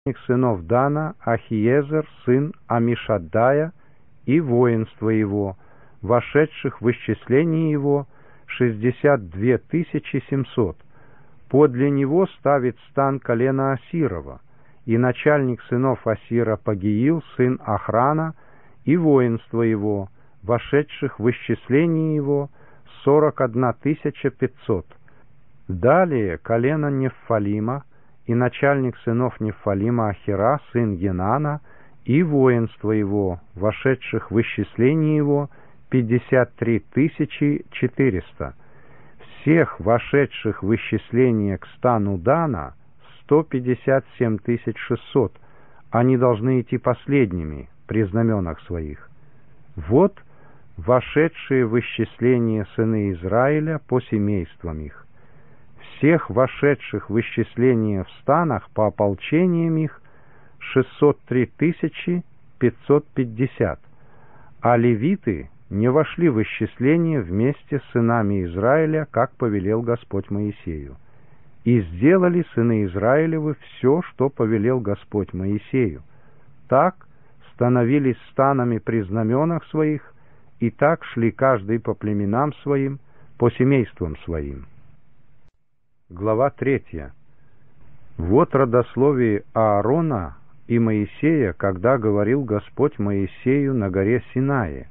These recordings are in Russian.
сынов Дана, Ахиезер, сын Амишаддая, и воинство его, вошедших в исчисление его, 62 700. Подле него ставит стан колена Асирова, и начальник сынов Асира Пагиил, сын Охрана, и воинство его, вошедших в исчисление его, 41 500. Далее колено Неффалима, и начальник сынов Неффалима Ахира, сын Енана, и воинство его, вошедших в исчисление его, 53 400. Всех вошедших в исчисление к стану Дана 157 600. Они должны идти последними при знаменах своих. Вот вошедшие в исчисление сыны Израиля по семействам их. Всех вошедших в исчисление в станах по ополчениям их 603 550, а левиты не вошли в исчисление вместе с сынами Израиля, как повелел Господь Моисею. И сделали сыны Израилевы все, что повелел Господь Моисею. Так становились станами при знаменах своих, и так шли каждый по племенам своим, по семействам своим. Глава 3. Вот родословие Аарона и Моисея, когда говорил Господь Моисею на горе Синае.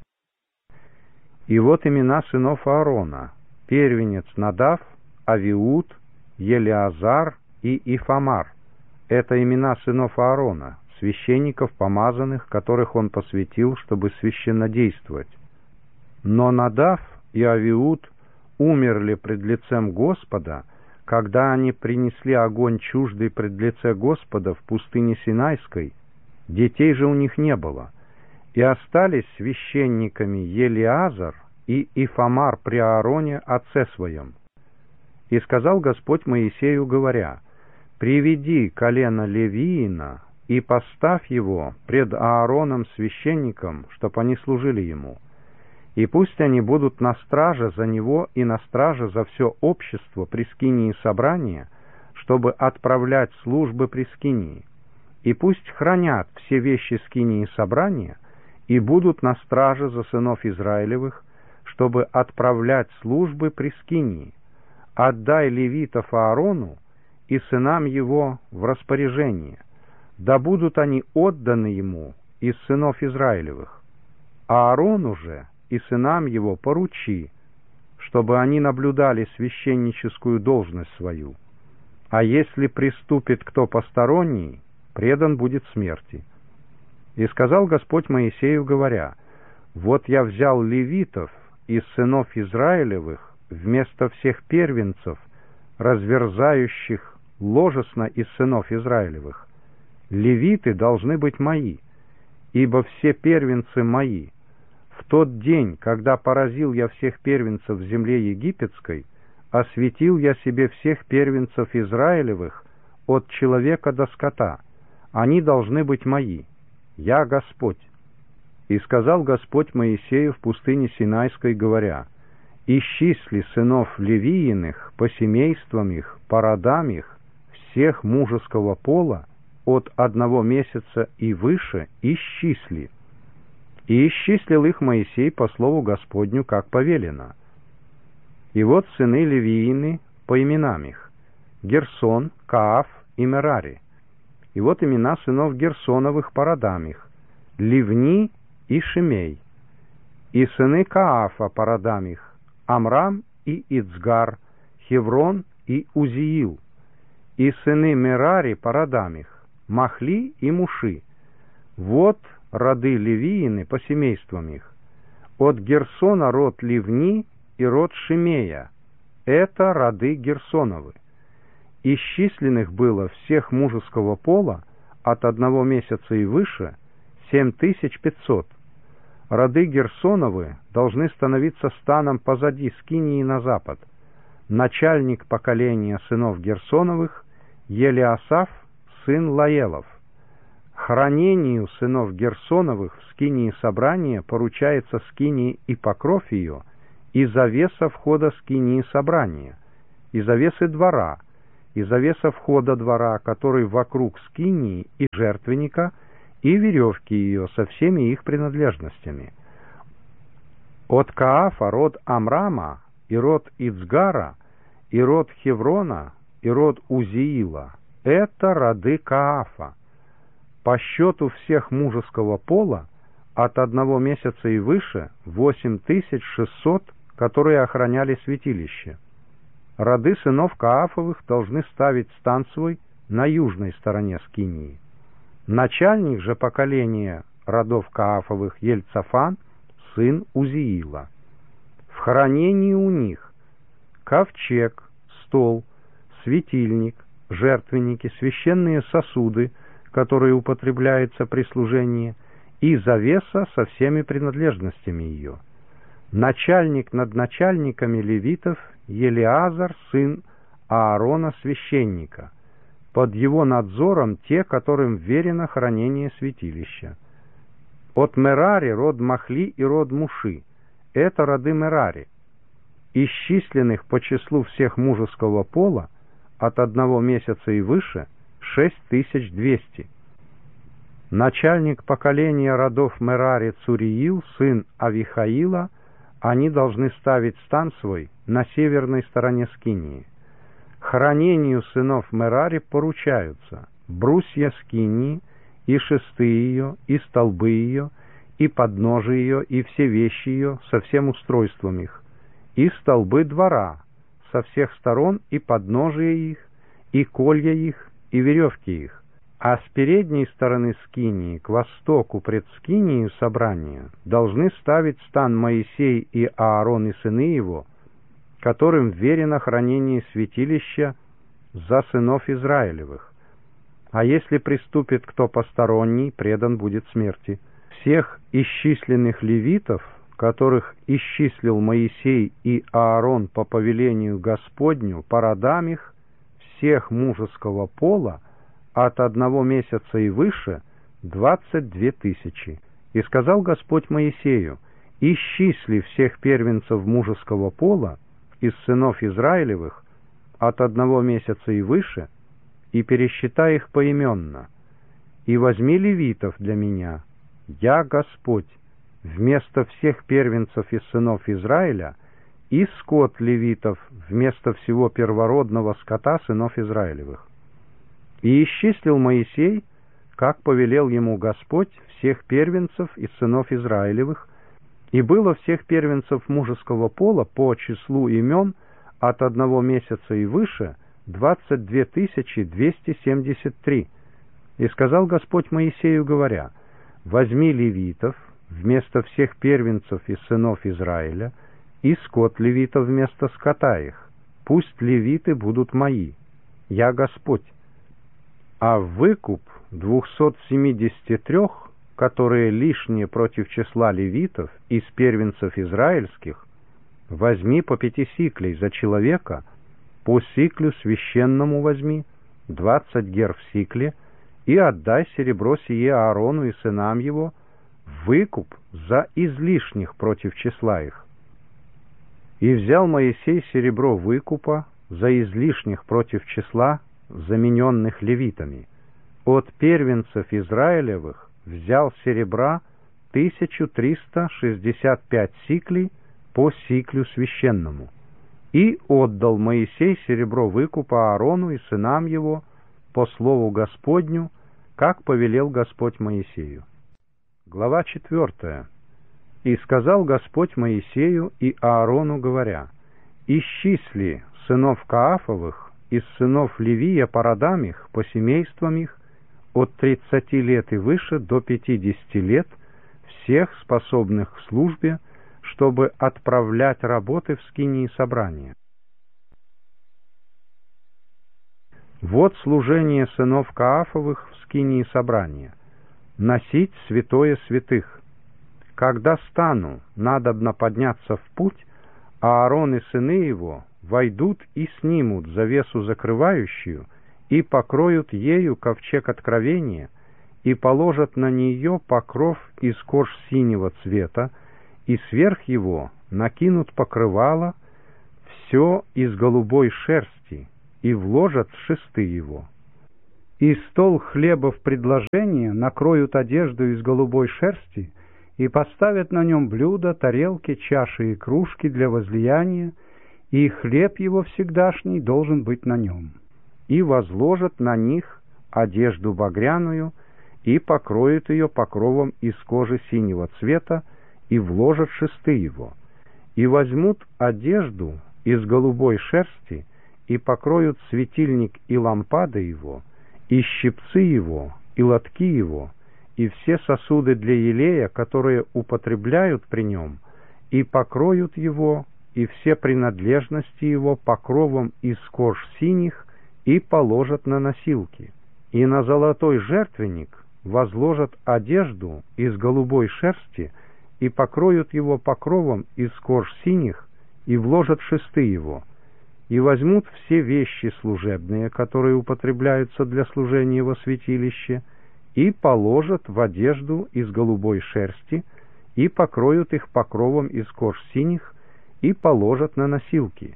И вот имена сынов Аарона: первенец Надав, Авиуд, Елеазар и Ифамар. Это имена сынов Аарона, священников помазанных, которых он посвятил, чтобы священнодействовать. Но Надав и Авиуд умерли пред лицем Господа, когда они принесли огонь чуждый пред лице Господа в пустыне Синайской. Детей же у них не было. И остались священниками Елеазар и Ифамар при Аароне отце своем. И сказал Господь Моисею, говоря: «Приведи колено Левиина и поставь его пред Аароном священником, чтоб они служили ему. И пусть они будут на страже за него и на страже за все общество при скинии собрания, чтобы отправлять службы при скинии. И пусть хранят все вещи скинии собрания и будут на страже за сынов Израилевых, чтобы отправлять службы при скинии. Отдай левитов Аарону и сынам его в распоряжение, да будут они отданы ему из сынов Израилевых. Аарону же и сынам его поручи, чтобы они наблюдали священническую должность свою. А если приступит кто посторонний, предан будет смерти». И сказал Господь Моисею, говоря: «Вот я взял левитов из сынов Израилевых вместо всех первенцев, разверзающих ложесно из сынов Израилевых. Левиты должны быть мои, ибо все первенцы мои. В тот день, когда поразил я всех первенцев в земле египетской, осветил я себе всех первенцев Израилевых от человека до скота. Они должны быть мои. Я Господь». И сказал Господь Моисею в пустыне Синайской, говоря: «Исчисли сынов Левииных по семействам их, по родам их, всех мужеского пола, от 1 месяца и выше, исчисли». И исчислил их Моисей по слову Господню, как повелено. И вот сыны Левиины по именам их: Герсон, Кааф и Мерари. И вот имена сынов Герсоновых по родам их: Ливни и Шимей. И сыны Каафа по родам их: Амрам и Ицгар, Хеврон и Узиил. И сыны Мерари по родам их: Махли и Муши. Вот роды Левиины по семействам их: от Герсона род Ливни и род Шимея. Это роды Герсоновы. Исчисленных было всех мужеского пола от 1 месяца и выше 7500. Роды Герсоновы должны становиться станом позади скинии на запад. Начальник поколения сынов Герсоновых Елеасаф, сын Лаелов. Хранению сынов Герсоновых в скинии собрания поручается скинии и покров ее, и завеса входа скинии собрания, и завесы двора, и завеса входа двора, который вокруг скинии и жертвенника, и веревки ее со всеми их принадлежностями. От Каафа род Амрама, и род Ицгара, и род Хеврона, и род Узиила. Это роды Каафа. По счету всех мужеского пола от 1 месяца и выше 8600, которые охраняли святилище. Роды сынов Каафовых должны ставить стан свой на южной стороне скинии. Начальник же поколения родов Каафовых Ельцафан, сын Узиила. В хранении у них ковчег, стол, светильник, жертвенники, священные сосуды, которые употребляются при служении, и завеса со всеми принадлежностями ее. Начальник над начальниками левитов Елиазар, сын Аарона, священника. Под его надзором те, которым верено хранение святилища. От Мерари род Махли и род Муши. Это роды Мерари. Исчисленных по числу всех мужеского пола от 1 месяца и выше 6200. Начальник поколения родов Мерари Цуриил, сын Авихаила, они должны ставить стан свой на северной стороне скинии. Хранению сынов Мерари поручаются брусья скинии, и шесты ее, и столбы ее, и подножия ее, и все вещи ее со всем устройством их, и столбы двора со всех сторон, и подножия их, и колья их, и веревки их. А с передней стороны скинии к востоку пред скинией собрания должны ставить стан Моисей и Аарон и сыны его, которым верено хранение святилища за сынов Израилевых. А если приступит кто посторонний, предан будет смерти. Всех исчисленных левитов, которых исчислил Моисей и Аарон по повелению Господню, по родам их, всех мужеского пола, от 1 месяца и выше 22 тысячи. И сказал Господь Моисею: исчисли всех первенцев мужеского пола из сынов Израилевых от 1 месяца и выше, и пересчитай их поименно, и возьми левитов для меня, я Господь, вместо всех первенцев из сынов Израиля, и скот левитов вместо всего первородного скота сынов Израилевых. И исчислил Моисей, как повелел ему Господь, всех первенцев из сынов Израилевых, и было всех первенцев мужеского пола по числу имен от 1 месяца и выше 22 273. И сказал Господь Моисею, говоря: возьми левитов вместо всех первенцев из сынов Израиля, и скот левитов вместо скота их. Пусть левиты будут мои, я Господь. А выкуп 273, которые лишние против числа левитов из первенцев израильских, возьми по 5 сиклей за человека, по сиклю священному возьми, 20 гер в сикле, и отдай серебро сие Аарону и сынам его, выкуп за излишних против числа их. И взял Моисей серебро выкупа за излишних против числа, замененных левитами. От первенцев Израилевых взял серебра 1365 сиклей по сиклю священному. И отдал Моисей серебро выкупа Аарону и сынам его по слову Господню, как повелел Господь Моисею. Глава 4. И сказал Господь Моисею и Аарону, говоря: исчисли сынов Каафовых из сынов Левия по родам их, по семействам их, от 30 лет и выше до 50 лет, всех способных к службе, чтобы отправлять работы в скинии собрания. Вот служение сынов Каафовых в скинии собрания: носить святое святых. Когда стану надобно подняться в путь, Аарон и сыны его войдут и снимут завесу закрывающую, и покроют ею ковчег откровения, и положат на нее покров из кож синего цвета, и сверх его накинут покрывало, все из голубой шерсти, и вложат шесты его. И стол хлеба в предложение накроют одежду из голубой шерсти и поставят на нем блюда, тарелки, чаши и кружки для возлияния, и хлеб его всегдашний должен быть на нем. И возложат на них одежду багряную, и покроют ее покровом из кожи синего цвета, и вложат шесты его. И возьмут одежду из голубой шерсти, и покроют светильник и лампады его, и щипцы его, и лотки его, и все сосуды для елея, которые употребляют при нем, и покроют его, и все принадлежности его покровом из кож синих, и положат на носилки. И на золотой жертвенник возложат одежду из голубой шерсти, и покроют его покровом из кож синих, и вложат шесты его. И возьмут все вещи служебные, которые употребляются для служения во святилище, и положат в одежду из голубой шерсти, и покроют их покровом из кож синих, и положат на носилки.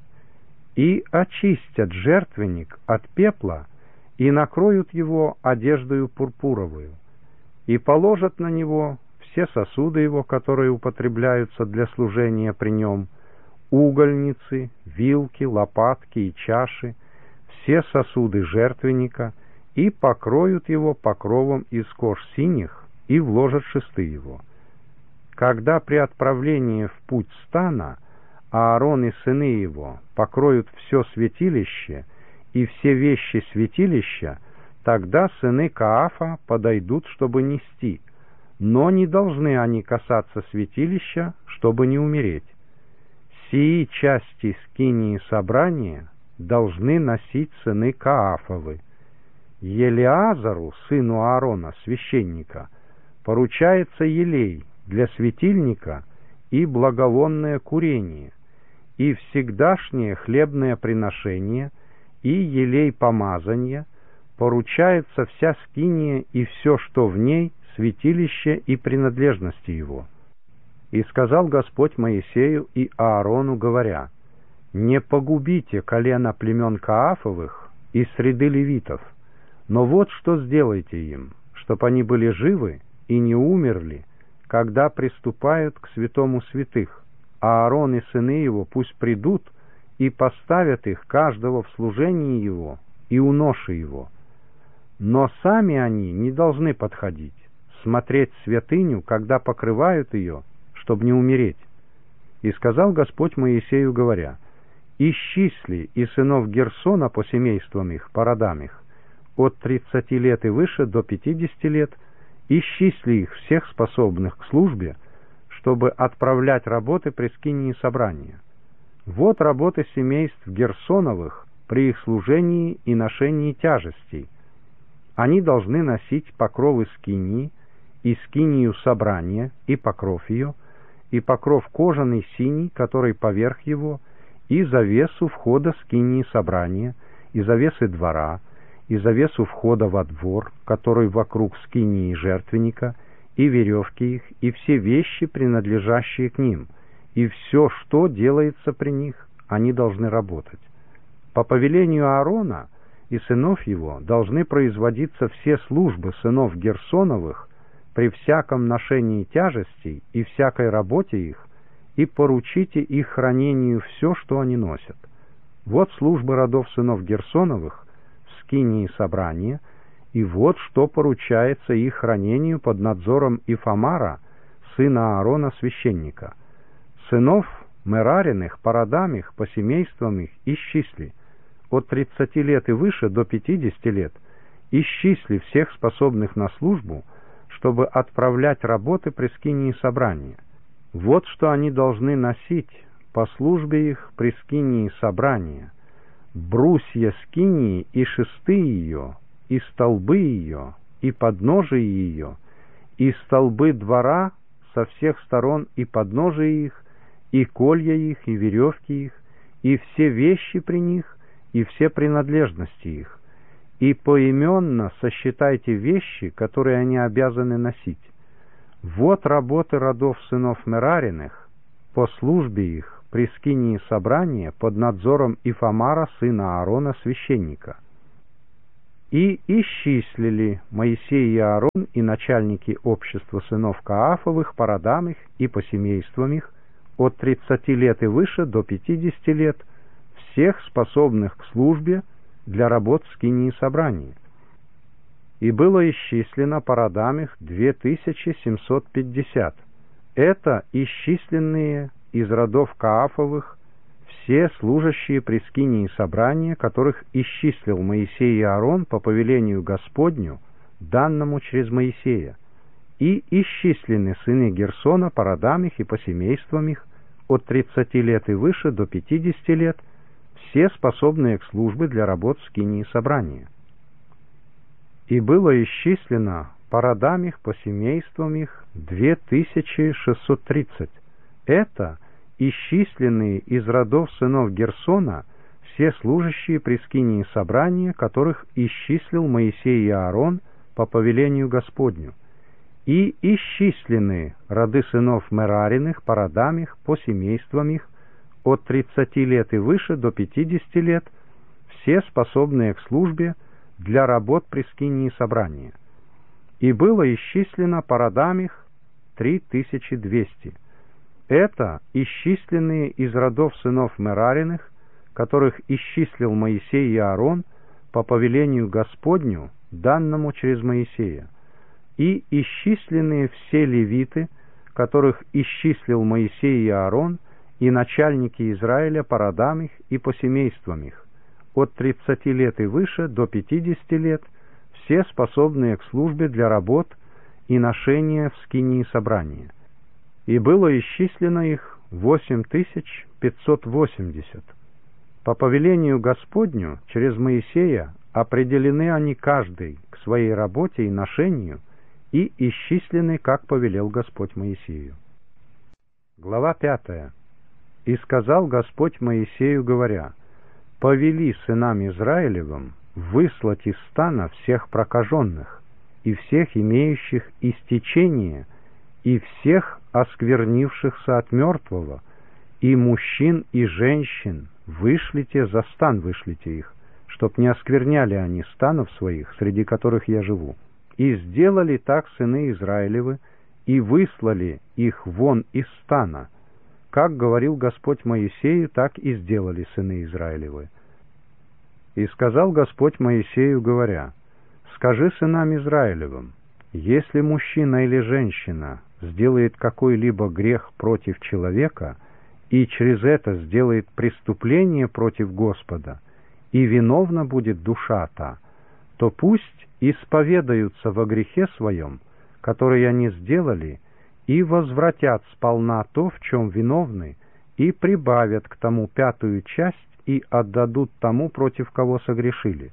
И очистят жертвенник от пепла, и накроют его одеждою пурпуровую, и положат на него все сосуды его, которые употребляются для служения при нем, угольницы, вилки, лопатки и чаши, все сосуды жертвенника, и покроют его покровом из кож синих, и вложат шесты его. Когда при отправлении в путь стана Аарон и сыны его покроют все святилище и все вещи святилища, тогда сыны Каафа подойдут, чтобы нести, но не должны они касаться святилища, чтобы не умереть. Сии части скинии собрания должны носить сыны Каафовы. Елеазару, сыну Аарона, священника, поручается елей для светильника и благовонное курение, и всегдашнее хлебное приношение, и елей помазания, поручается вся скиния и все, что в ней, святилище и принадлежности его. И сказал Господь Моисею и Аарону, говоря: «Не погубите колено племен Каафовых из среды левитов, но вот что сделайте им, чтоб они были живы и не умерли, когда приступают к святому святых. Аарон и сыны его пусть придут и поставят их каждого в служении его и у ноши его. Но сами они не должны подходить, смотреть святыню, когда покрывают ее, чтобы не умереть». И сказал Господь Моисею, говоря: «Исчисли и сынов Герсона по семействам их, по родам их, от 30 лет и выше до 50 лет, исчисли их всех способных к службе, чтобы отправлять работы при скинии собрания. Вот работы семейств Герсоновых при их служении и ношении тяжестей. Они должны носить покровы скинии, и скинию собрания, и покров ее, и покров кожаный синий, который поверх его, и завесу входа скинии собрания, и завесы двора, и завесу входа во двор, который вокруг скинии жертвенника, и веревки их, и все вещи, принадлежащие к ним, и все, что делается при них, они должны работать. По повелению Аарона и сынов его должны производиться все службы сынов Герсоновых при всяком ношении тяжестей и всякой работе их, и поручите их хранению все, что они носят. Вот службы родов сынов Герсоновых в скинии собрания, и вот что поручается их хранению под надзором Ифамара, сына Аарона, священника. Сынов Мерариных по родам их, по семействам их исчисли, от 30 лет и выше до 50 лет, исчисли всех способных на службу, чтобы отправлять работы при скинии собрания. Вот что они должны носить по службе их при скинии собрания: брусья скинии и шесты ее, и столбы ее, и подножия ее, и столбы двора со всех сторон, и подножия их, и колья их, и веревки их, и все вещи при них, и все принадлежности их. И поименно сосчитайте вещи, которые они обязаны носить. Вот работы родов сынов Мерариных по службе их при скинии собрания под надзором Ифамара, сына Аарона, священника. И исчислили Моисей и Аарон и начальники общества сынов Каафовых по родам их и по семействам их от 30 лет и выше до 50 лет, всех способных к службе для работ в скинии собрания. И было исчислено по родам их 2750. Это исчисленные из родов Каафовых все служащие при скинии собрания, которых исчислил Моисей и Аарон по повелению Господню, данному через Моисея, и исчислены сыны Герсона по родам их и по семействам их от 30 лет и выше до 50 лет, все способные к службе для работ в скинии собрания. И было исчислено по родам их, по семействам их 2630. Это исчисленные из родов сынов Герсона все служащие при скинии собрания, которых исчислил Моисей и Аарон по повелению Господню, и исчислены роды сынов Мерариных по родам их, по семействам их от 30 лет и выше до 50 лет, все способные к службе для работ при скинии собрания. И было исчислено по родам их 3200. Это исчисленные из родов сынов Мерариных, которых исчислил Моисей и Аарон по повелению Господню, данному через Моисея, и исчисленные все левиты, которых исчислил Моисей и Аарон, и начальники Израиля по родам их и по семействам их, от 30 лет и выше до 50 лет, все способные к службе для работ и ношения в скинии собрания. И было исчислено их 8580. По повелению Господню через Моисея определены они каждый к своей работе и ношению, и исчислены, как повелел Господь Моисею. Глава 5. «И сказал Господь Моисею, говоря: повели сынам Израилевым выслать из стана всех прокаженных, и всех имеющих истечение, и всех осквернившихся от мертвого, и мужчин, и женщин, вышлите за стан, вышлите их, чтоб не оскверняли они станов своих, среди которых я живу. И сделали так сыны Израилевы, и выслали их вон из стана. Как говорил Господь Моисею, так и сделали сыны Израилевы. И сказал Господь Моисею, говоря: скажи сынам Израилевым: если мужчина или женщина сделает какой-либо грех против человека, и через это сделает преступление против Господа, и виновна будет душа та, то пусть исповедаются во грехе своем, который они сделали, и возвратят сполна то, в чем виновны, и прибавят к тому 5-ю часть, и отдадут тому, против кого согрешили.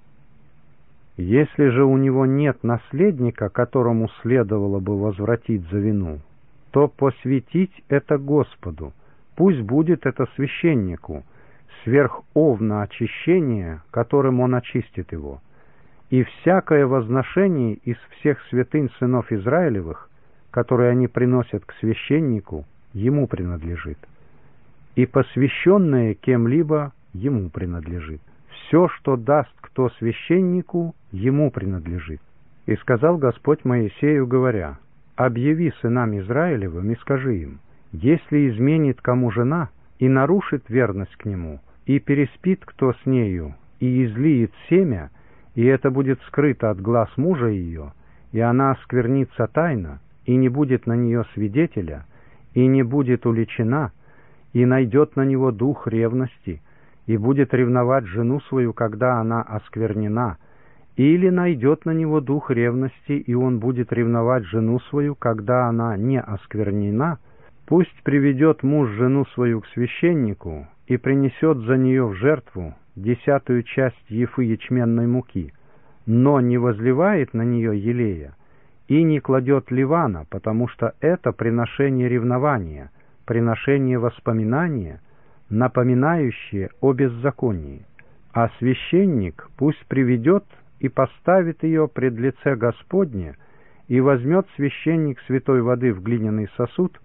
Если же у него нет наследника, которому следовало бы возвратить за вину, то посвятить это Господу, пусть будет это священнику, сверх овна очищения, которым он очистит его. И всякое возношение из всех святынь сынов Израилевых, которые они приносят к священнику, ему принадлежит. И посвященное кем-либо ему принадлежит. Все, что даст кто священнику, ему принадлежит. И сказал Господь Моисею, говоря: объяви сынам Израилевым и скажи им: если изменит кому жена и нарушит верность к нему, и переспит кто с нею, и излиет семя, и это будет скрыто от глаз мужа ее, и она осквернится тайно, и не будет на нее свидетеля, и не будет уличена, и найдет на него дух ревности, и будет ревновать жену свою, когда она осквернена, или найдет на него дух ревности, и он будет ревновать жену свою, когда она не осквернена, пусть приведет муж жену свою к священнику и принесет за нее в жертву 10-ю часть ефы ячменной муки, но не возливает на нее елея и не кладет ливана, потому что это приношение ревнования, приношение воспоминания, напоминающее о беззаконии. А священник пусть приведет и поставит ее пред лице Господне, и возьмет священник святой воды в глиняный сосуд,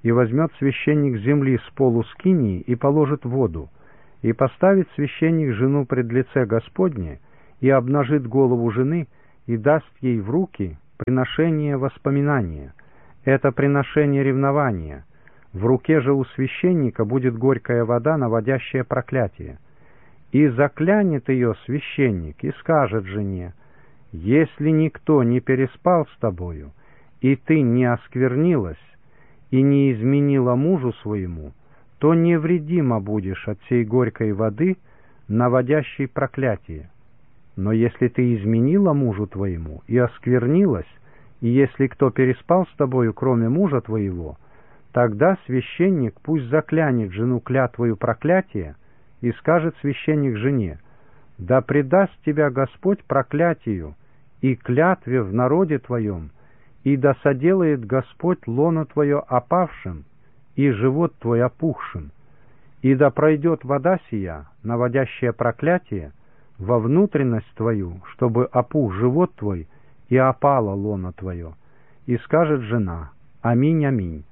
И возьмет священник земли с полу скинии и положит воду, и поставит священник жену пред лице Господне, и обнажит голову жены, и даст ей в руки приношение воспоминания. Это приношение ревнования. В руке же у священника будет горькая вода, наводящая проклятие. И заклянет ее священник, и скажет жене: «Если никто не переспал с тобою, и ты не осквернилась, и не изменила мужу своему, то невредима будешь от сей горькой воды, наводящей проклятие. Но если ты изменила мужу твоему и осквернилась, и если кто переспал с тобою, кроме мужа твоего, тогда священник пусть заклянет жену клятвою проклятия, и скажет священник жене: да предаст тебя Господь проклятию и клятве в народе твоем, и да соделает Господь лоно твое опавшим, и живот твой опухшим, и да пройдет вода сия, наводящая проклятие, во внутренность твою, чтобы опух живот твой, и опало лоно твое. И скажет жена: аминь, аминь.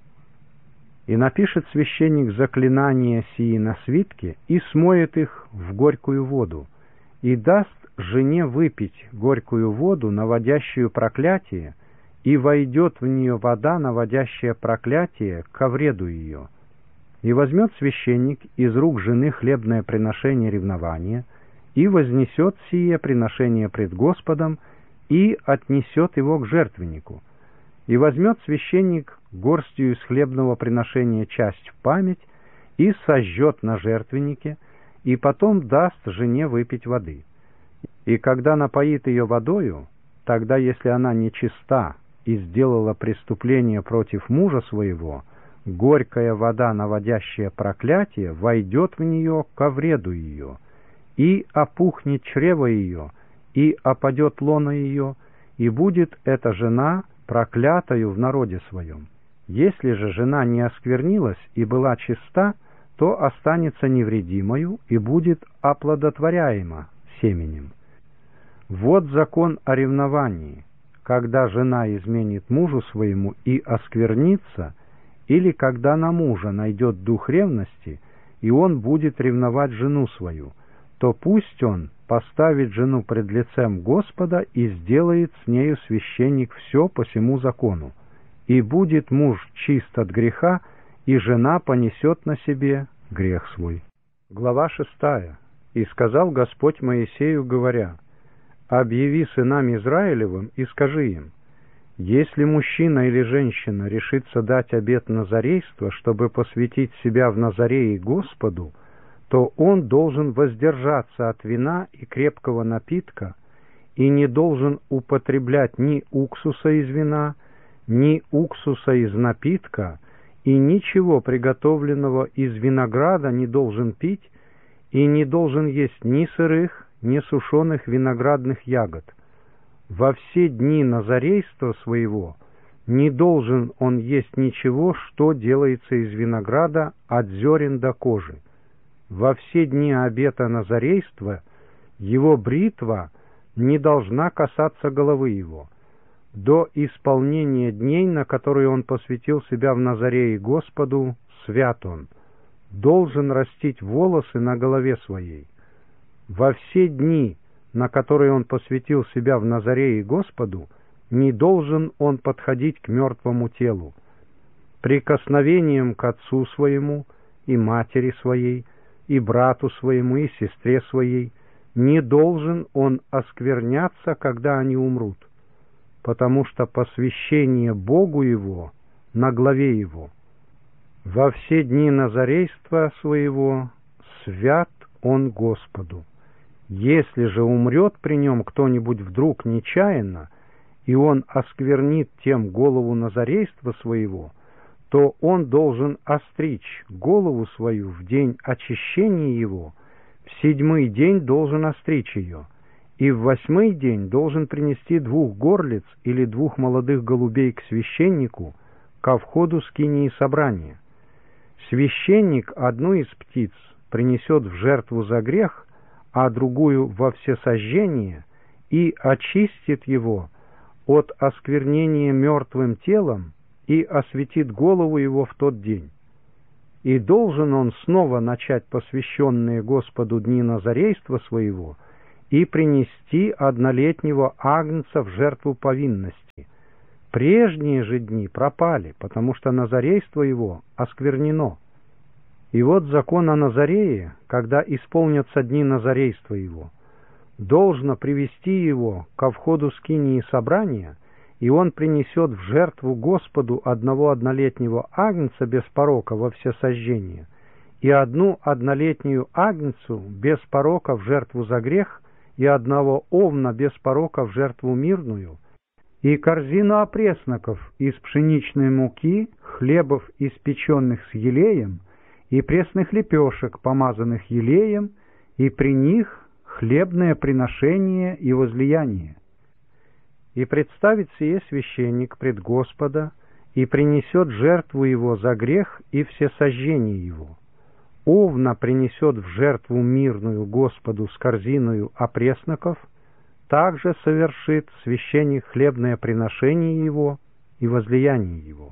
И напишет священник заклинания сии на свитке, и смоет их в горькую воду, и даст жене выпить горькую воду, наводящую проклятие, и войдет в нее вода, наводящая проклятие, ко вреду ее. И возьмет священник из рук жены хлебное приношение ревнования, и вознесет сие приношение пред Господом, и отнесет его к жертвеннику. И возьмет священник горстью из хлебного приношения часть в память, и сожжет на жертвеннике, и потом даст жене выпить воды. И когда напоит ее водою, тогда, если она нечиста и сделала преступление против мужа своего, горькая вода, наводящая проклятие, войдет в нее ко вреду ее, и опухнет чрево ее, и опадет лоно ее, и будет эта жена проклятою в народе своем. Если же жена не осквернилась и была чиста, то останется невредимою и будет оплодотворяема семенем. Вот закон о ревновании, когда жена изменит мужу своему и осквернится, или когда на мужа найдет дух ревности, и он будет ревновать жену свою, то пусть он поставит жену пред лицем Господа и сделает с нею священник все по сему закону. И будет муж чист от греха, и жена понесет на себе грех свой. Глава 6. «И сказал Господь Моисею, говоря: объяви сынам Израилевым и скажи им: если мужчина или женщина решится дать обет назарейства, чтобы посвятить себя в Назарее Господу, то он должен воздержаться от вина и крепкого напитка, и не должен употреблять ни уксуса из вина, ни уксуса из напитка, и ничего приготовленного из винограда не должен пить, и не должен есть ни сырых, ни сушеных виноградных ягод. Во все дни назарейства своего не должен он есть ничего, что делается из винограда от зерен до кожи. Во все дни обета назарейства его бритва не должна касаться головы его. До исполнения дней, на которые он посвятил себя в Назарее Господу, свят он, должен растить волосы на голове своей. Во все дни, на которые он посвятил себя в Назарее Господу, не должен он подходить к мертвому телу. Прикосновением к отцу своему и матери своей, и брату своему, и сестре своей, не должен он оскверняться, когда они умрут, потому что посвящение Богу его на главе его. Во все дни назарейства своего свят он Господу. Если же умрет при нем кто-нибудь вдруг нечаянно, и он осквернит тем голову назарейства своего, то он должен остричь голову свою в день очищения его, в 7-й день должен остричь ее, и в 8-й день должен принести 2 горлиц или 2 молодых голубей к священнику ко входу скинии собрания. Священник одну из птиц принесет в жертву за грех, а другую во всесожжение, и очистит его от осквернения мертвым телом, и осветит голову его в тот день. И должен он снова начать посвященные Господу дни назарейства своего и принести однолетнего агнца в жертву повинности. Прежние же дни пропали, потому что назарейство его осквернено. И вот закон о Назарее, когда исполнятся дни назарейства его, должно привести его ко входу скинии собрания, и он принесет в жертву Господу одного однолетнего агнца без порока во всесожжение, и одну однолетнюю агнцу без порока в жертву за грех, и одного овна без порока в жертву мирную, и корзину опресноков из пшеничной муки, хлебов, испеченных с елеем, и пресных лепешек, помазанных елеем, и при них хлебное приношение и возлияние. И представит сие священник пред Господа, и принесет жертву его за грех и всесожжение его. Овна принесет в жертву мирную Господу с корзиною опресноков, также совершит священник хлебное приношение его и возлияние его.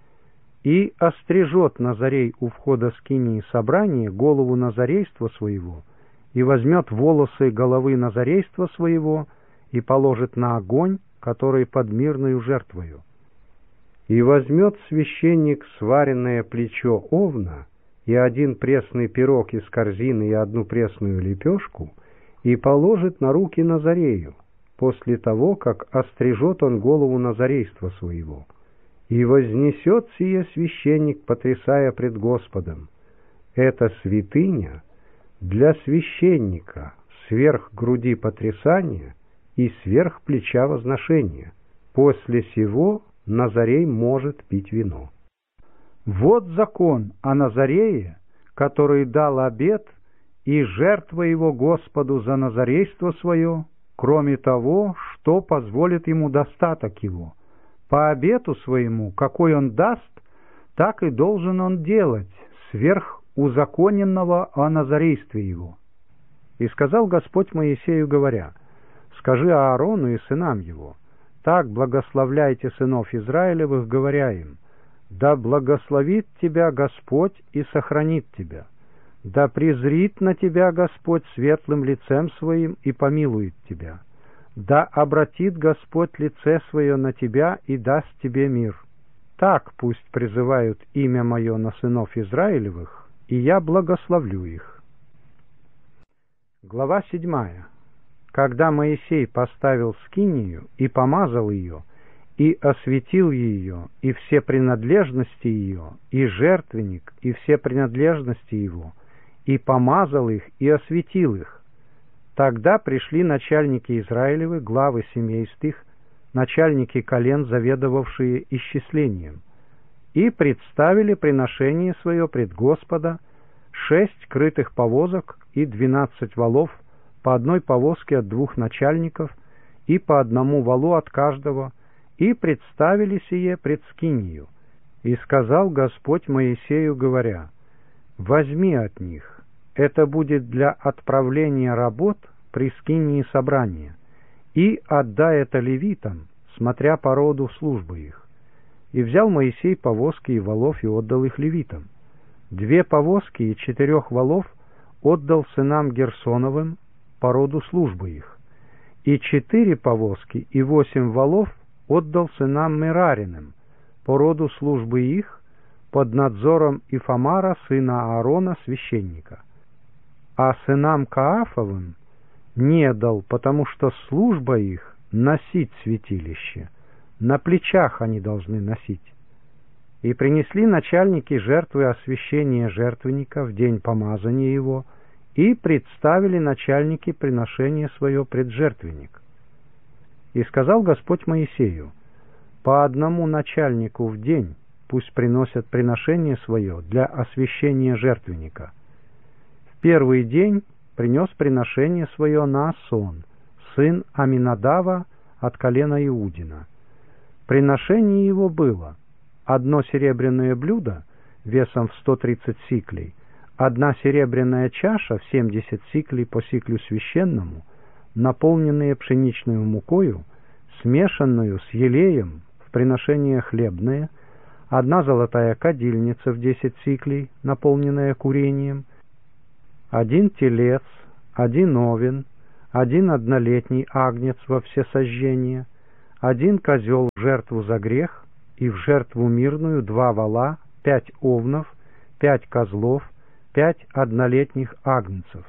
И острижет Назарей у входа скинии собрания голову назарейства своего, и возьмет волосы головы назарейства своего, и положит на огонь, который под мирною жертвою. И возьмет священник сваренное плечо овна, и один пресный пирог из корзины, и одну пресную лепешку, и положит на руки Назарею, после того, как острижет он голову назарейства своего. И вознесет сие священник, потрясая пред Господом: это святыня для священника сверх груди потрясания и сверх плеча возношения. После сего Назарей может пить вино. Вот закон о Назарее, который дал обет, и жертва его Господу за назарейство свое, кроме того, что позволит ему достаток его. По обету своему, какой он даст, так и должен он делать, сверх узаконенного о назарействе его. И сказал Господь Моисею, говоря: скажи Аарону и сынам его: так благословляйте сынов Израилевых, говоря им: да благословит тебя Господь и сохранит тебя, да презрит на тебя Господь светлым лицем своим и помилует тебя, да обратит Господь лице свое на тебя и даст тебе мир. Так пусть призывают имя мое на сынов Израилевых, и я благословлю их. Глава 7. Когда Моисей поставил скинию и помазал ее, и осветил ее, и все принадлежности ее, и жертвенник, и все принадлежности его, и помазал их, и осветил их, тогда пришли начальники Израилевы, главы семейств их, начальники колен, заведовавшие исчислением, и представили приношение свое пред Господа: 6 крытых повозок и 12 валов, по одной повозке от 2 начальников, и по одному валу от каждого, и представили сие пред скинию. И сказал Господь Моисею, говоря: возьми от них, это будет для отправления работ при скинии собрания, и отдай это левитам, смотря по роду службы их. И взял Моисей повозки и валов и отдал их левитам. 2 повозки и 4 валов отдал сынам Герсоновым по роду службы их, и 4 повозки и 8 валов отдал сынам Мерариным по роду службы их, под надзором Ифамара, сына Аарона, священника. А сынам Каафовым не дал, потому что служба их — носить святилище, на плечах они должны носить. И принесли начальники жертвы освящения жертвенника в день помазания его, и представили начальники приношение свое пред жертвенник. И сказал Господь Моисею: по одному начальнику в день пусть приносят приношение свое для освящения жертвенника. В первый день принес приношение свое Наасон, сын Аминадава от колена Иудина. Приношение его было: 1 серебряное блюдо весом в 130 сиклей, 1 серебряная чаша в 70 сиклей по сиклю священному, наполненные пшеничную мукою, смешанную с елеем в приношение хлебное, одна золотая кадильница в 10 сиклей, наполненная курением, один телец, один овен, один однолетний агнец во всесожжение, один козел в жертву за грех, и в жертву мирную 2 вола, 5 овнов, 5 козлов, 5 однолетних агнцев.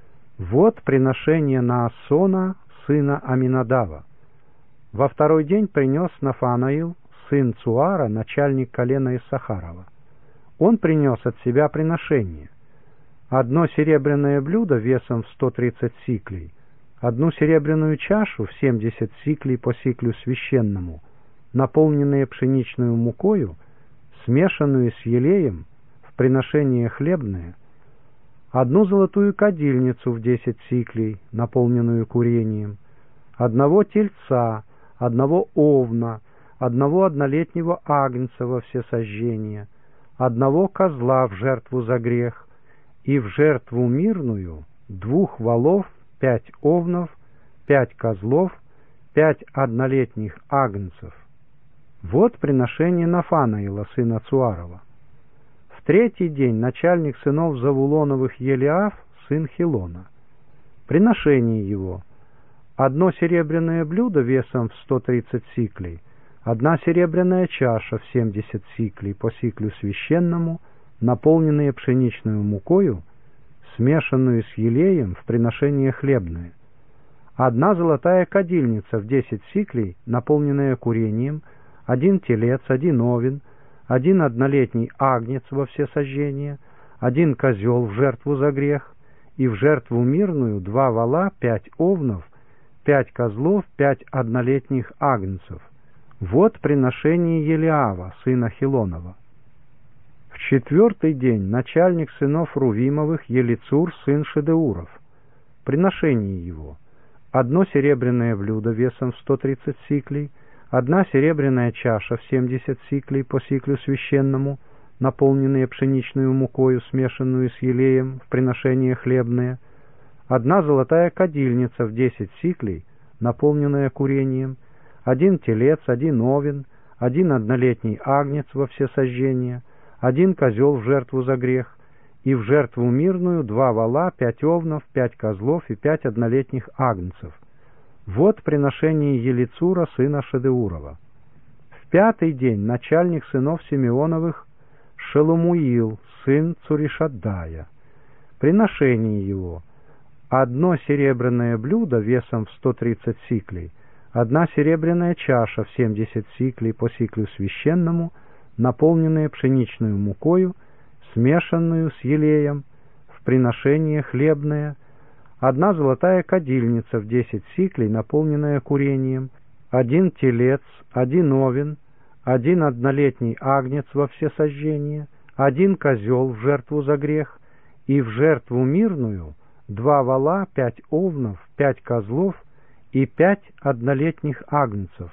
Вот приношение Наасона, сына Аминадава. Во второй день принес Нафанаил, сын Цуара, начальник колена Иссахарова. Он принес от себя приношение: одно серебряное блюдо весом в 130 сиклей, одну серебряную чашу в 70 сиклей по сиклю священному, наполненные пшеничную мукою, смешанную с елеем, в приношение хлебное, одну золотую кадильницу в 10 сиклей, наполненную курением, одного тельца, одного овна, одного однолетнего агнца во всесожжение, одного козла в жертву за грех, и в жертву мирную 2 волов, 5 овнов, 5 козлов, 5 однолетних агнцев. Вот приношение Нафанаила, сына Цуарова. В третий день начальник сынов Завулоновых Елиаф, сын Хилона. Приношение его: одно серебряное блюдо весом в 130 сиклей, одна серебряная чаша в 70 сиклей по сиклю священному, наполненные пшеничную мукою, смешанную с елеем, в приношение хлебное, одна золотая кадильница в 10 сиклей, наполненная курением, один телец, один овен, один однолетний агнец во всесожжение, один козел в жертву за грех, и в жертву мирную 2 вола, 5 овнов, 5 козлов, 5 однолетних агнцев. Вот приношение Елиава, сына Хилонова. В четвертый день начальник сынов Рувимовых Елицур, сын Шедеуров. Приношение его: одно серебряное блюдо весом в 130 сиклей, одна серебряная чаша в 70 сиклей по сиклю священному, наполненные пшеничную мукою, смешанную с елеем, в приношение хлебное, одна золотая кадильница в 10 сиклей, наполненная курением, один телец, один овен, один однолетний агнец во всесожжение, один козел в жертву за грех, и в жертву мирную 2 вола, 5 овнов, 5 козлов и 5 однолетних агнцев. Вот приношение Елицура, сына Шедеурова. В пятый день начальник сынов Симеоновых Шеломуил, сын Цуришаддая. Приношение его: одно серебряное блюдо весом в 130 сиклей, одна серебряная чаша в 70 сиклей по сиклю священному, наполненная пшеничную мукою, смешанную с елеем, в приношение хлебное, одна золотая кадильница в 10 сиклей, наполненная курением, один телец, один овен, один однолетний агнец во всесожжение, один козел в жертву за грех, и в жертву мирную 2 вола, 5 овнов, 5 козлов и 5 однолетних агнцев.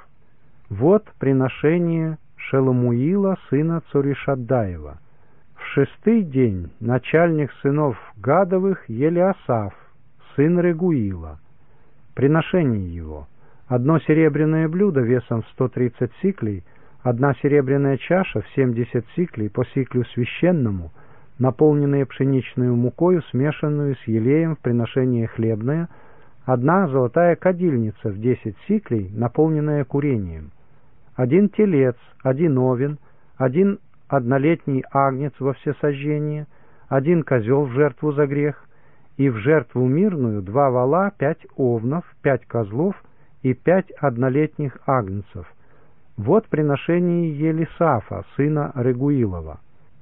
Вот приношение Шеломуила, сына Цуришаддаева. В шестый день начальник сынов Гадовых Елиасаф, сын Регуила. Приношение его: одно серебряное блюдо весом в 130 сиклей, одна серебряная чаша в 70 сиклей по сиклю священному, наполненные пшеничную мукою, смешанную с елеем, в приношение хлебное, одна золотая кадильница в 10 сиклей, наполненная курением, один телец, один овен, один однолетний агнец во всесожжение, один козел в жертву за грех, и в жертву мирную 2 вола, 5 овнов, 5 козлов и 5 однолетних агнцев. Вот приношение Елисафа, сына Регуилова.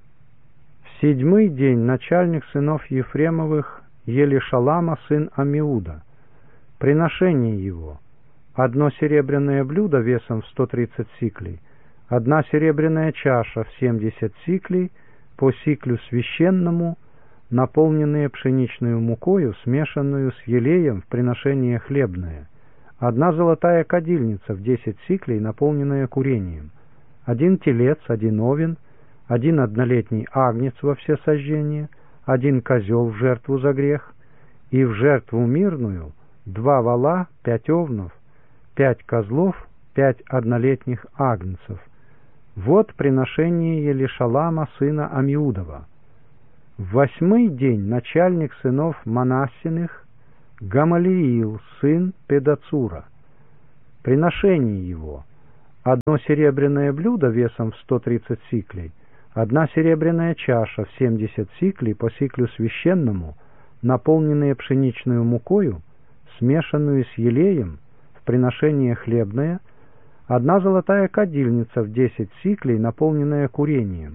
В седьмой день начальник сынов Ефремовых Елишалама, сын Амиуда. Приношение его: одно серебряное блюдо весом в 130 сиклей, одна серебряная чаша в 70 сиклей по сиклю священному, наполненные пшеничную мукою, смешанную с елеем, в приношение хлебное, одна золотая кадильница в 10 сиклей, наполненная курением, один телец, один овен, один однолетний агнец во всесожжение, один козел в жертву за грех, и в жертву мирную 2 вола, 5 овнов, 5 козлов, 5 однолетних агнцев. Вот приношение Елишалама, сына Амиудова. В 8-й день начальник сынов Манассиных Гамалиил, сын Педацура. Приношение его: одно серебряное блюдо весом в 130 сиклей, одна серебряная чаша в 70 сиклей по сиклю священному, наполненные пшеничную мукою, смешанную с елеем, в приношение хлебное, одна золотая кадильница в 10 сиклей, наполненная курением,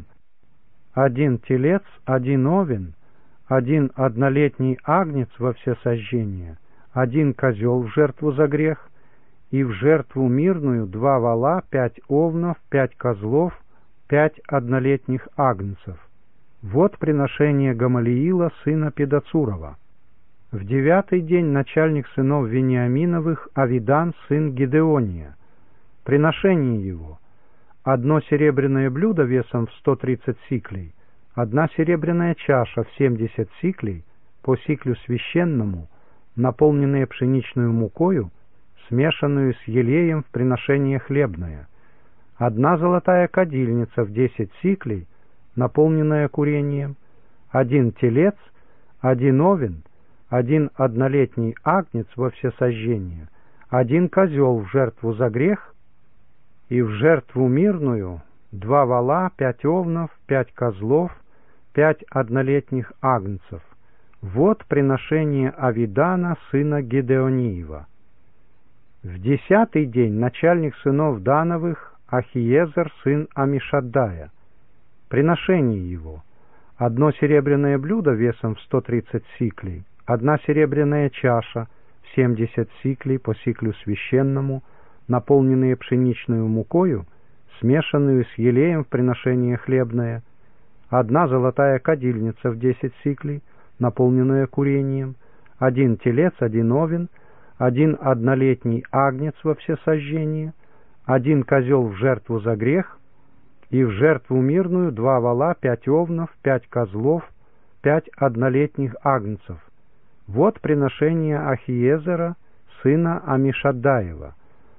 один телец, один овен, один однолетний агнец во всесожжение, один козел в жертву за грех, и в жертву мирную 2 вола, 5 овнов, 5 козлов, 5 однолетних агнцев. Вот приношение Гамалиила, сына Педацурова. В 9-й день начальник сынов Вениаминовых Авидан, сын Гидеония. Приношение его: одно серебряное блюдо весом в 130 сиклей, одна серебряная чаша в 70 сиклей по сиклю священному, наполненная пшеничную мукою, смешанную с елеем в приношение хлебное, одна золотая кадильница в 10 сиклей, наполненная курением, один телец, один овен, один однолетний агнец во всесожжение, один козел в жертву за грех, и в жертву мирную 2 вола, 5 овнов, 5 козлов, 5 однолетних агнцев. Вот приношение Авидана, сына Гидеониева. В 10-й день начальник сынов Дановых Ахиезер, сын Амишаддая. Приношение его: одно серебряное блюдо весом в 130 сиклей, одна серебряная чаша в 70 сиклей по сиклю священному, наполненные пшеничную мукою, смешанную с елеем в приношение хлебное, одна золотая кадильница в 10 сиклей, наполненная курением, один телец, один овен, один однолетний агнец во всесожжение, один козел в жертву за грех, и в жертву мирную 2 вола, 5 овнов, 5 козлов, 5 однолетних агнцев. Вот приношение Ахиезера, сына Амишаддаева.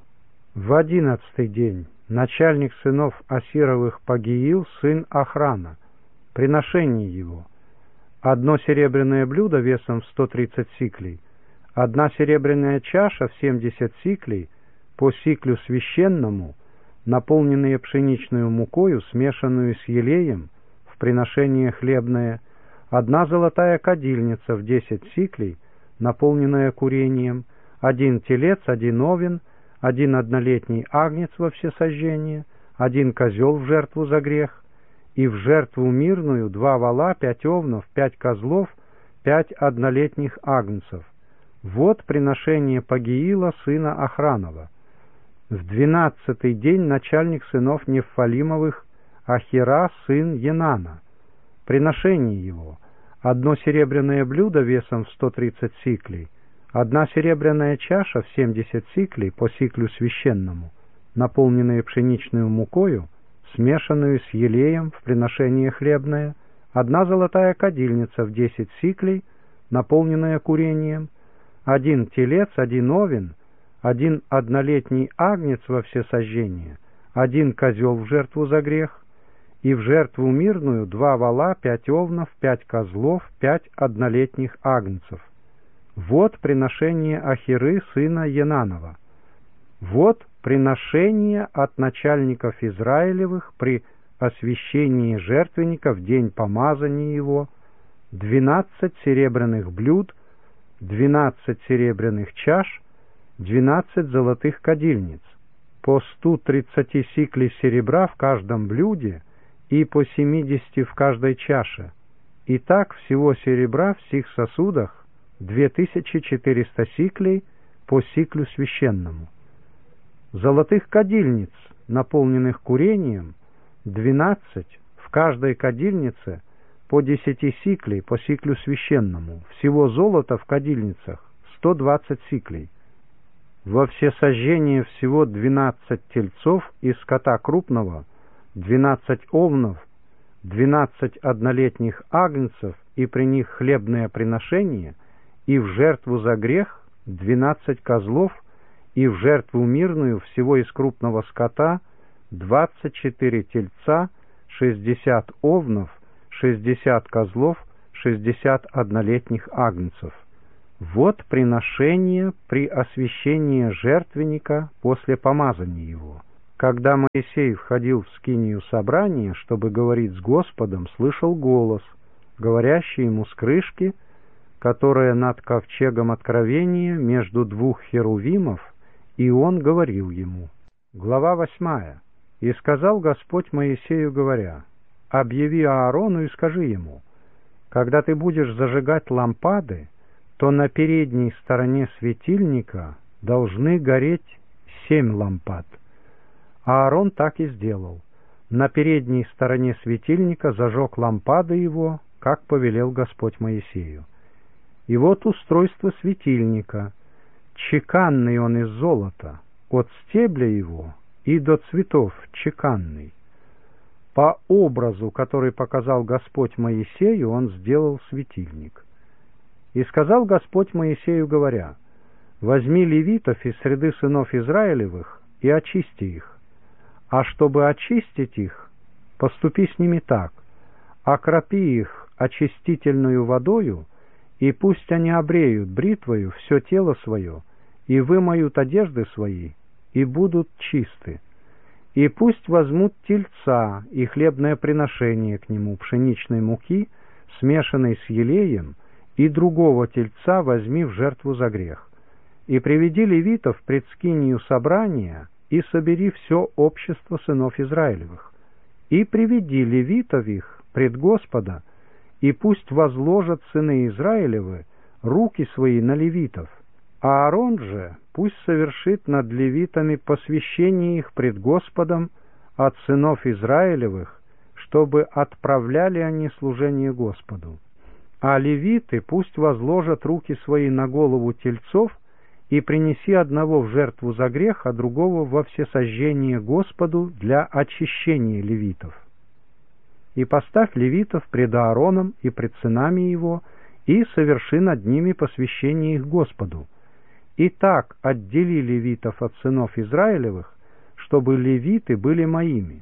В 11-й день начальник сынов Асировых Пагиил, сын Охрана. Приношение его: одно серебряное блюдо весом в 130 сиклей, одна серебряная чаша в 70 сиклей по сиклю священному, наполненные пшеничную мукою, смешанную с елеем, в приношение хлебное, одна золотая кадильница в 10 сиклей, наполненная курением, один телец, один овен, один однолетний агнец во всесожжение, один козел в жертву за грех, и в жертву мирную 2 вола, 5 овнов, 5 козлов, 5 однолетних агнцев. Вот приношение Пагиила, сына Охранова. В 12-й день начальник сынов Нефалимовых Ахира, сын Енана. Приношение его: одно серебряное блюдо весом в 130 сиклей, одна серебряная чаша в 70 сиклей по сиклю священному, наполненная пшеничную мукою, смешанную с елеем в приношение хлебное, одна золотая кадильница в 10 сиклей, наполненная курением, один телец, один овен, один однолетний агнец во всесожжение, один козел в жертву за грех, и в жертву мирную 2 вола, 5 овнов, 5 козлов, 5 однолетних агнцев. Вот приношение Ахиры, сына Енанова. Вот приношение от начальников Израилевых при освящении жертвенника в день помазания его: 12 серебряных блюд, 12 серебряных чаш, 12 золотых кадильниц, по 130 сиклей серебра в каждом блюде и по 70 в каждой чаше. И так всего серебра в сих сосудах 2400 сиклей по сиклю священному. Золотых кадильниц, наполненных курением, 12 в каждой кадильнице по 10 сиклей по сиклю священному. Всего золота в кадильницах 120 сиклей. Во всесожжение всего 12 тельцов из скота крупного, 12 овнов, 12 однолетних агнцев и при них хлебное приношение, и в жертву за грех 12 козлов, и в жертву мирную всего из крупного скота 24 тельца, 60 овнов, 60 козлов, 60 однолетних агнцев. Вот приношение при освящении жертвенника после помазания его. Когда Моисей входил в скинию собрания, чтобы говорить с Господом, слышал голос, говорящий ему с крышки, которая над ковчегом откровения между двух херувимов, и он говорил ему. Глава 8. «И сказал Господь Моисею, говоря: объяви Аарону и скажи ему: когда ты будешь зажигать лампады, то на передней стороне светильника должны гореть 7 лампад». Аарон так и сделал. На передней стороне светильника зажег лампады его, как повелел Господь Моисею. И вот устройство светильника. Чеканный он из золота, от стебля его и до цветов чеканный. По образу, который показал Господь Моисею, он сделал светильник. И сказал Господь Моисею, говоря: возьми левитов из среды сынов Израилевых и очисти их. А чтобы очистить их, поступи с ними так: окропи их очистительную водою, и пусть они обреют бритвою все тело свое, и вымоют одежды свои, и будут чисты. И пусть возьмут тельца и хлебное приношение к нему пшеничной муки, смешанной с елеем, и другого тельца возьми в жертву за грех. И приведи левитов пред скинию собрания, и собери все общество сынов Израилевых. И приведи левитов их пред Господа, и пусть возложат сыны Израилевы руки свои на левитов. А Аарон же пусть совершит над левитами посвящение их пред Господом от сынов Израилевых, чтобы отправляли они служение Господу. А левиты пусть возложат руки свои на голову тельцов, и принеси одного в жертву за грех, а другого во всесожжение Господу для очищения левитов. И поставь левитов пред Аароном и пред сынами его, и соверши над ними посвящение их Господу. И так отдели левитов от сынов Израилевых, чтобы левиты были моими.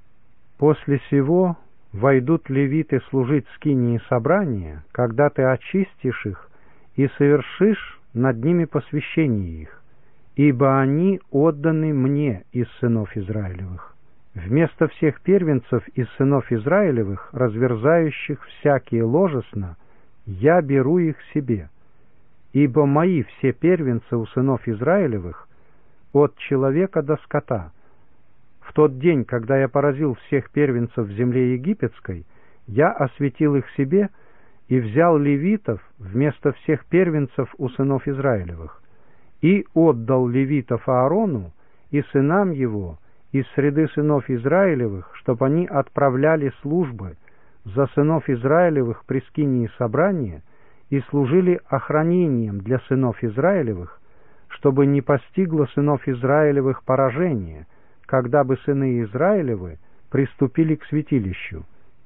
После сего войдут левиты служить в скинии собрания, когда ты очистишь их и совершишь над ними посвящение их, ибо они отданы мне из сынов Израилевых. Вместо всех первенцев из сынов Израилевых, разверзающих всякие ложесно, я беру их себе, ибо мои все первенцы у сынов Израилевых от человека до скота. В тот день, когда я поразил всех первенцев в земле египетской, я осветил их себе и взял левитов вместо всех первенцев у сынов Израилевых, и отдал левитов Аарону и сынам его из среды сынов Израилевых, чтобы они отправляли службы за сынов Израилевых при скинии собрания и служили охранением для сынов Израилевых, чтобы не постигло сынов Израилевых поражение, когда бы сыны Израилевы приступили к святилищу.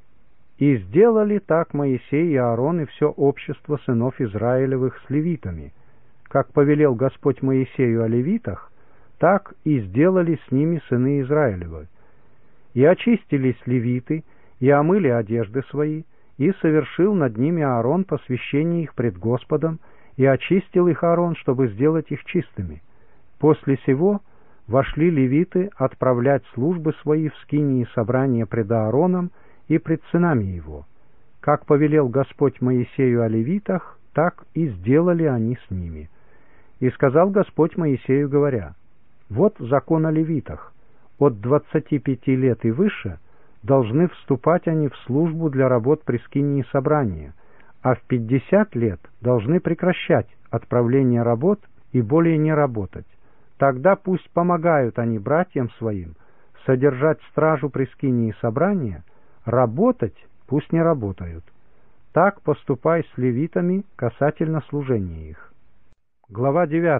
И сделали так Моисей и Аарон и все общество сынов Израилевых с левитами. Как повелел Господь Моисею о левитах, так и сделали с ними сыны Израилевы. И очистились левиты, и омыли одежды свои, и совершил над ними Аарон посвящение их пред Господом, и очистил их Аарон, чтобы сделать их чистыми. После сего вошли левиты отправлять службы свои в скинии собрания пред Аароном и пред сынами его. Как повелел Господь Моисею о левитах, так и сделали они с ними. И сказал Господь Моисею, говоря: вот закон о левитах. От 25 лет и выше должны вступать они в службу для работ при скинии собрания, а в 50 лет должны прекращать отправление работ и более не работать. Тогда пусть помогают они братьям своим содержать стражу при скинии собрания, работать пусть не работают. Так поступай с левитами касательно служения их. Глава 9.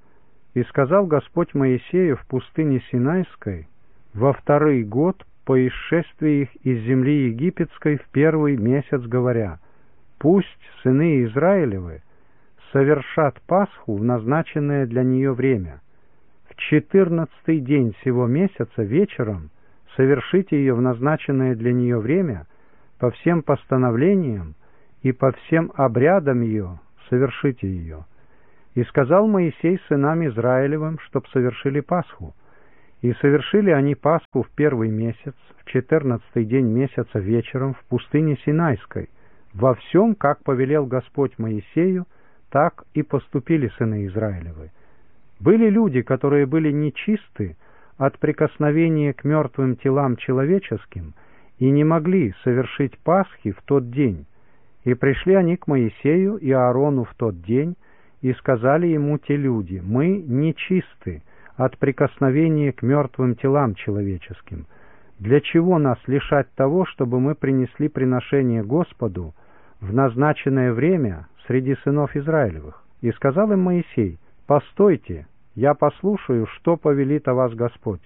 И сказал Господь Моисею в пустыне Синайской во 2-й год по исшествии их из земли египетской в 1-й месяц, говоря: пусть сыны Израилевы совершат Пасху в назначенное для нее время. В 14-й день сего месяца вечером совершите ее в назначенное для нее время, по всем постановлениям и по всем обрядам ее совершите ее. И сказал Моисей сынам Израилевым, чтоб совершили Пасху. И совершили они Пасху в первый месяц, в 14-й день месяца вечером в пустыне Синайской. Во всем, как повелел Господь Моисею, так и поступили сыны Израилевы. Были люди, которые были нечисты от прикосновения к мертвым телам человеческим и не могли совершить Пасхи в тот день. И пришли они к Моисею и Аарону в тот день, и сказали ему те люди: «Мы нечисты от прикосновения к мертвым телам человеческим. Для чего нас лишать того, чтобы мы принесли приношение Господу в назначенное время среди сынов Израилевых?» И сказал им Моисей: «Постойте, я послушаю, что повелит о вас Господь».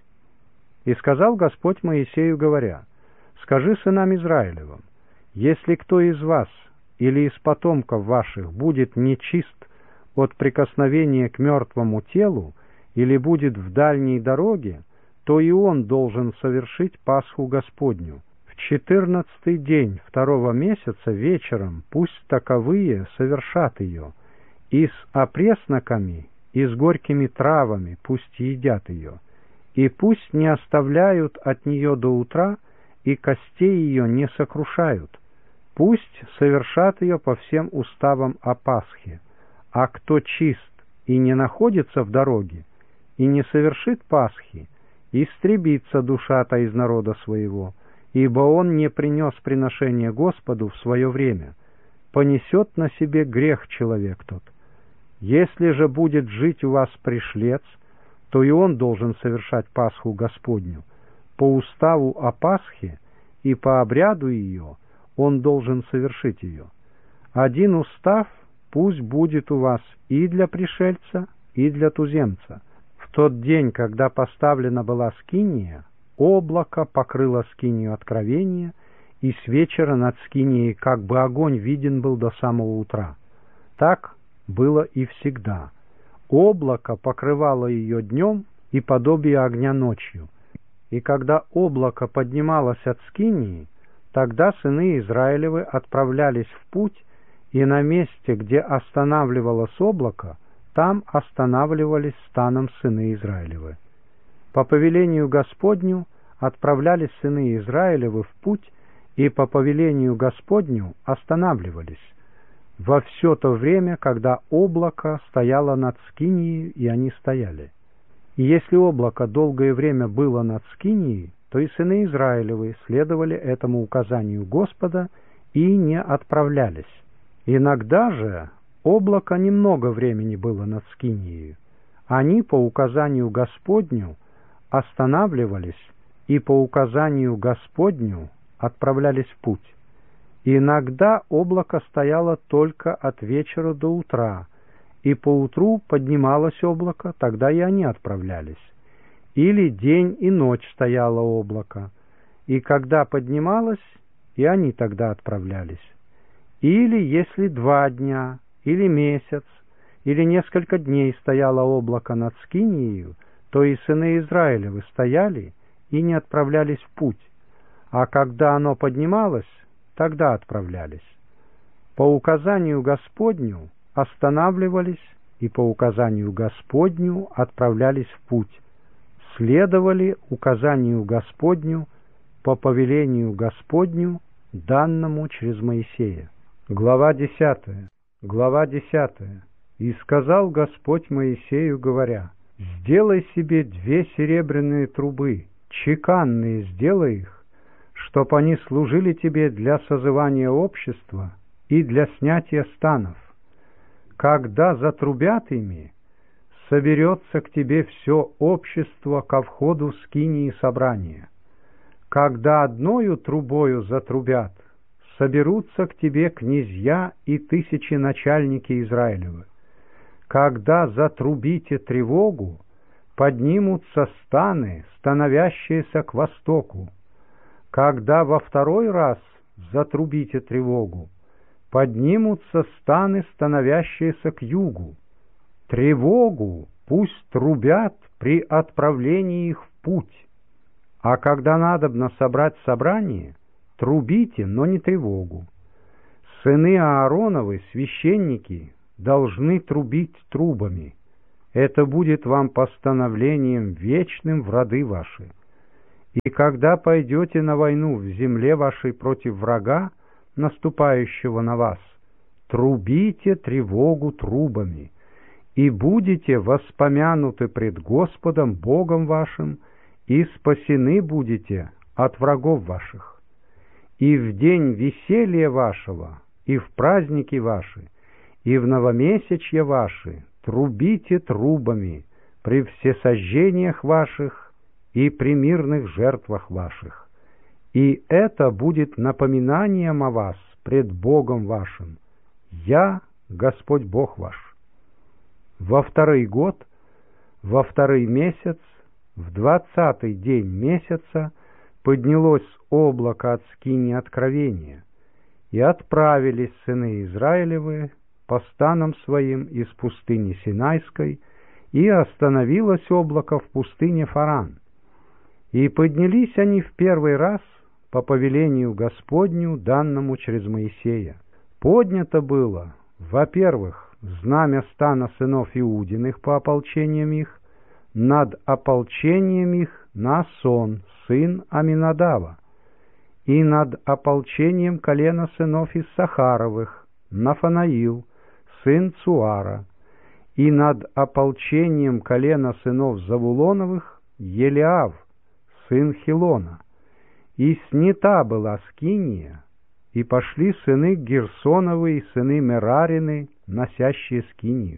И сказал Господь Моисею, говоря: «Скажи сынам Израилевым: если кто из вас или из потомков ваших будет нечист от прикосновения к мертвому телу или будет в дальней дороге, то и он должен совершить Пасху Господню. В 14-й день 2-го месяца вечером пусть таковые совершат ее, и с опресноками, и с горькими травами пусть едят ее, и пусть не оставляют от нее до утра, и костей ее не сокрушают. Пусть совершат ее по всем уставам о Пасхе. А кто чист и не находится в дороге, и не совершит Пасхи, истребится душа-то из народа своего, ибо он не принес приношение Господу в свое время, понесет на себе грех человек тот. Если же будет жить у вас пришлец, то и он должен совершать Пасху Господню. По уставу о Пасхе и по обряду ее он должен совершить ее. Один устав пусть будет у вас и для пришельца, и для туземца. В тот день, когда поставлена была скиния, облако покрыло скинию откровения, и с вечера над скинией как бы огонь виден был до самого утра. Так было и всегда. Облако покрывало ее днем и подобие огня ночью. И когда облако поднималось от скинии, тогда сыны Израилевы отправлялись в путь, и на месте, где останавливалось облако, там останавливались станом сыны Израилевы. По повелению Господню отправлялись сыны Израилевы в путь, и по повелению Господню останавливались во все то время, когда облако стояло над скинией, и они стояли. И если облако долгое время было над скинией, то и сыны Израилевы следовали этому указанию Господа и не отправлялись. Иногда же облако немного времени было над скинией. Они по указанию Господню останавливались и по указанию Господню отправлялись в путь. Иногда облако стояло только от вечера до утра, и поутру поднималось облако, тогда и они отправлялись. Или день и ночь стояло облако, и когда поднималось, и они тогда отправлялись. Или если 2 дня, или месяц, или несколько дней стояло облако над скинией, то и сыны Израилевы стояли и не отправлялись в путь, а когда оно поднималось, тогда отправлялись. По указанию Господню останавливались, и по указанию Господню отправлялись в путь, следовали указанию Господню по повелению Господню, данному через Моисея. Глава 10. Глава 10. «И сказал Господь Моисею, говоря: сделай себе 2 серебряные трубы, чеканные сделай их, чтоб они служили тебе для созывания общества и для снятия станов. Когда затрубят ими, соберется к тебе все общество ко входу скинии собрания. Когда одною трубою затрубят, соберутся к тебе князья и 1000 начальники Израилевы. Когда затрубите тревогу, поднимутся станы, становящиеся к востоку. Когда во 2-й раз затрубите тревогу, поднимутся станы, становящиеся к югу. Тревогу пусть трубят при отправлении их в путь, а когда надобно собрать собрание, трубите, но не тревогу. Сыны Аароновы, священники, должны трубить трубами. Это будет вам постановлением вечным в роды ваши. И когда пойдете на войну в земле вашей против врага, наступающего на вас, трубите тревогу трубами, и будете воспомянуты пред Господом Богом вашим, и спасены будете от врагов ваших. И в день веселья вашего, и в праздники ваши, и в новомесячье ваши трубите трубами при всесожжениях ваших и при мирных жертвах ваших. И это будет напоминанием о вас пред Богом вашим. Я Господь Бог ваш. Во второй год, во второй месяц, в 20-й день месяца поднялось облако от скинии откровения, и отправились сыны Израилевы по станам своим из пустыни Синайской, и остановилось облако в пустыне Фаран. И поднялись они в первый раз по повелению Господню, данному через Моисея. Поднято было, во-первых, знамя стана сынов Иудиных по ополчениям их, над ополчением их Наасон, сын Аминадава, и над ополчением колена сынов Иссахаровых, Нафанаил, сын Цуара, и над ополчением колена сынов Завулоновых Елиав, сын Хилона. И снята была скиния, и пошли сыны Герсоновы и сыны Мерарины, носящие скинию.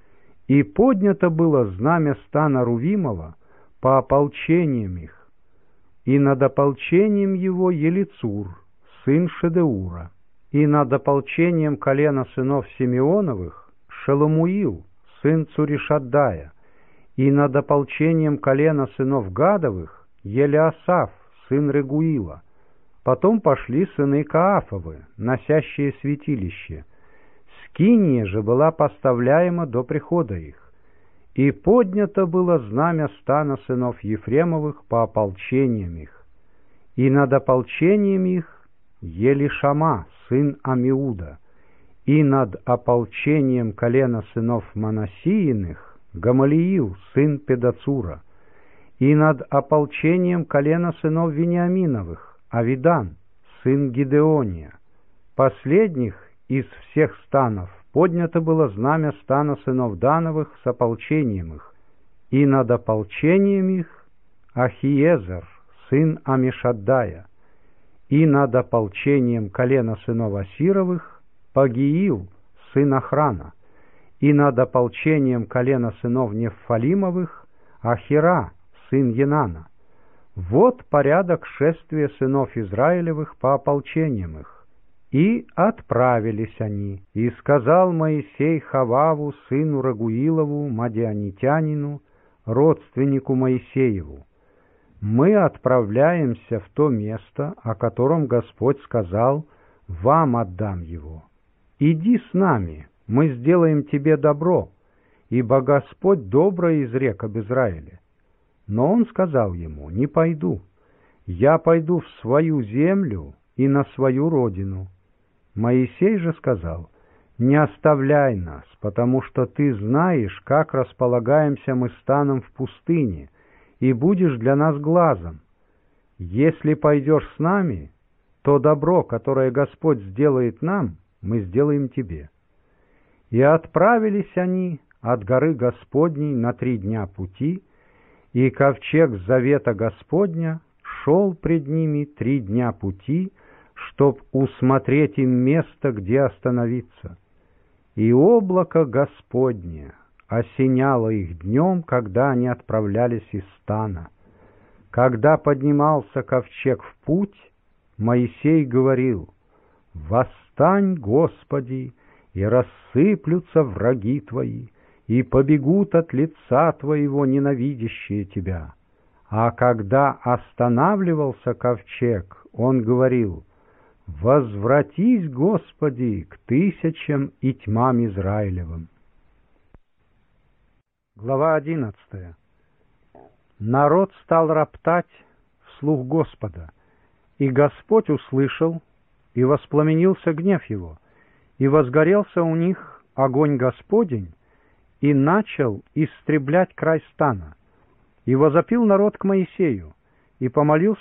И поднято было знамя стана Рувимова по ополчениям их, и над ополчением его Елицур, сын Шедеура, и над ополчением колена сынов Симеоновых Шеломуил, сын Цуришаддая, и над ополчением колена сынов Гадовых Елиасаф, сын Регуила. Потом пошли сыны Каафовы, носящие святилище. Скиния же была поставляема до прихода их. И поднято было знамя стана сынов Ефремовых по ополчениям их. И над ополчением их Елишама, сын Амиуда, и над ополчением колена сынов Манассииных Гамалиил, сын Педацура, и над ополчением колена сынов Вениаминовых Авидан, сын Гидеония. Последних из всех станов поднято было знамя стана сынов Дановых с ополчением их, и над ополчением их Ахиезер, сын Амишаддая, и над ополчением колена сынов Асировых Пагиил, сын Охрана, и над ополчением колена сынов Неффалимовых Ахира, сын Енана. Вот порядок шествия сынов Израилевых по ополчениям их. И отправились они, и сказал Моисей Хававу, сыну Рагуилову, мадианитянину, родственнику Моисееву: мы отправляемся в то место, о котором Господь сказал: вам отдам его. Иди с нами, мы сделаем тебе добро, ибо Господь добро изрек об Израиле. Но он сказал ему: не пойду, я пойду в свою землю и на свою родину. Моисей же сказал: не оставляй нас, потому что ты знаешь, как располагаемся мы станом в пустыне, и будешь для нас глазом. Если пойдешь с нами, то добро, которое Господь сделает нам, мы сделаем тебе. И отправились они от горы Господней на 3 дня пути, и ковчег завета Господня шел пред ними 3 дня пути, чтоб усмотреть им место, где остановиться. И облако Господне осеняло их днем, когда они отправлялись из стана. Когда поднимался ковчег в путь, Моисей говорил: «Восстань, Господи, и рассыплются враги Твои, и побегут от лица Твоего ненавидящие Тебя». А когда останавливался ковчег, он говорил: «Возвратись, Господи, к тысячам и тьмам Израилевым». Глава 11. Народ стал роптать вслух Господа, и Господь услышал, и воспламенился гнев его, и возгорелся у них огонь Господень, и начал истреблять край стана. И возопил народ к Моисею, и помолился